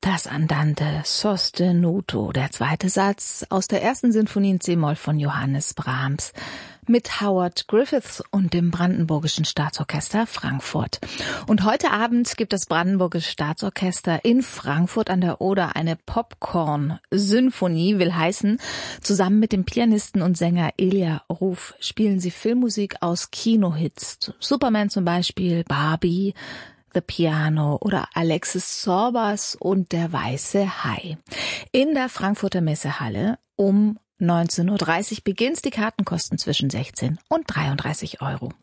Das Andante sostenuto, der zweite Satz aus der ersten Sinfonie in C-Moll von Johannes Brahms mit Howard Griffiths und dem Brandenburgischen Staatsorchester Frankfurt. Und heute Abend gibt das Brandenburgische Staatsorchester in Frankfurt an der Oder eine Popcorn-Sinfonie, will heißen, zusammen mit dem Pianisten und Sänger Ilja Ruf spielen sie Filmmusik aus Kinohits. Superman zum Beispiel, Barbie, The Piano oder Alexis Sorbas und der Weiße Hai. In der Frankfurter Messehalle um 19.30 Uhr beginnt. Die Karten kosten zwischen 16 und 33 Euro.